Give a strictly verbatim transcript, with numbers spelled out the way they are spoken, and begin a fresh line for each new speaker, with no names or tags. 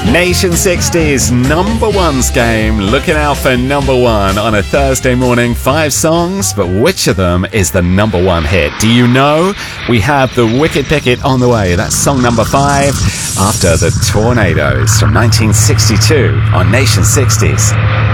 Nation sixties number ones game, looking out for number one on a Thursday morning. Five songs, but which of them is the number one hit? Do you know? We have the Wicked Picket on the way. That's song number five after the Tornadoes from nineteen sixty-two on Nation sixties.